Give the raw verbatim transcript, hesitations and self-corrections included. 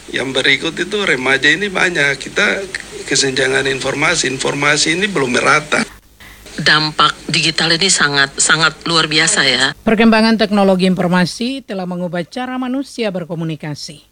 Yang berikut itu remaja ini banyak, kita kesenjangan informasi, informasi ini belum merata. Dampak digital ini sangat sangat luar biasa ya. Perkembangan teknologi informasi telah mengubah cara manusia berkomunikasi.